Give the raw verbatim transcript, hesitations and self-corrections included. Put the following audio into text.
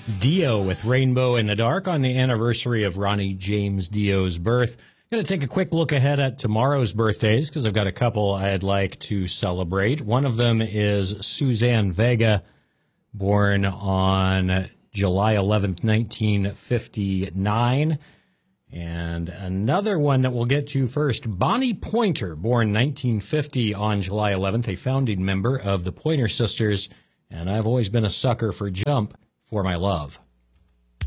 Dio with Rainbow in the Dark on the anniversary of Ronnie James Dio's birth. Going to take a quick look ahead at tomorrow's birthdays because I've got a couple I'd like to celebrate. One of them is Suzanne Vega, born on July eleventh, nineteen fifty-nine. And another one that we'll get to first, Bonnie Pointer, born nineteen fifty on July eleventh, a founding member of the Pointer Sisters. And I've always been a sucker for Jump for My Love.